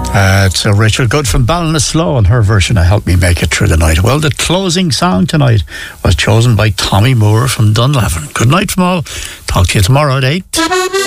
It's Rachel Good from Ballinasloe and her version of Help Me Make It Through the Night. Well, the closing song tonight was chosen by Tommy Moore from Dunlavin. Good night from all. Talk to you tomorrow at 8.